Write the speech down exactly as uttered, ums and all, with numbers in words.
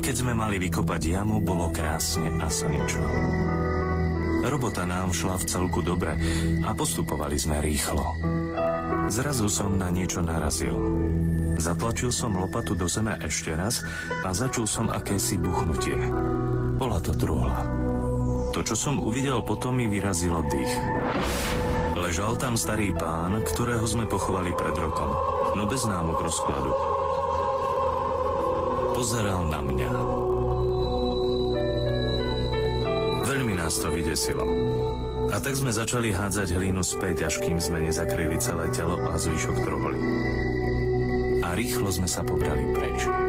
keď sme mali vykopať jamu, bolo krásne a slnečno. Robota nám šla v celku dobre a postupovali sme rýchlo. Zrazu som na niečo narazil. Zatlačil som lopatu do zeme ešte raz a začul som akési buchnutie. Bola to truhla. To, čo som uvidel potom, mi vyrazilo dých. Ležal tam starý pán, ktorého sme pochovali pred rokom, no bez známok rozkladu. Pozeral na mňa. Veľmi nás to vydesilo. A tak sme začali hádzať hlínu späť, až kým sme nezakryli celé telo a zvyšok truhly. A rýchlo sme sa pobrali preč.